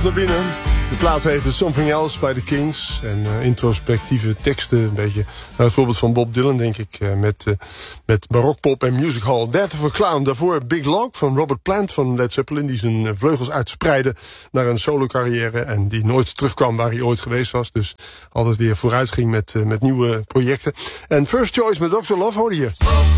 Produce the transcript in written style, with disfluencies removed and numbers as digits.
naar binnen. De plaat heette Something Else by the Kings. En introspectieve teksten, een beetje naar het voorbeeld van Bob Dylan, denk ik. Met barokpop en music hall. Death of a Clown. Daarvoor Big Log van Robert Plant van Led Zeppelin. Die zijn vleugels uitspreidde naar een solo carrière. En die nooit terugkwam waar hij ooit geweest was. Dus altijd weer vooruit ging met nieuwe projecten. En First Choice met Dr. Love hoorde je.